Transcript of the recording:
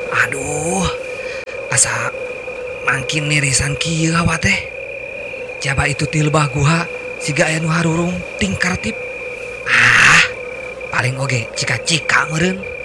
Aduh, asa makin mirisan kieu hawa teh. Coba itu ti lebah guha siga aya nu harurung tingkar tip. Ah, paling oge cika-cika meureun.